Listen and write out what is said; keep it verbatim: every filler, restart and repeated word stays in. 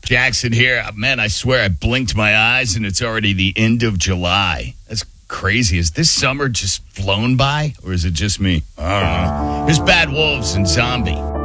Jackson here. Man, I swear I blinked my eyes and it's already the end of July. That's crazy. Is this summer just flown by or is it just me? I don't know. Here's Bad Wolves and Zombie.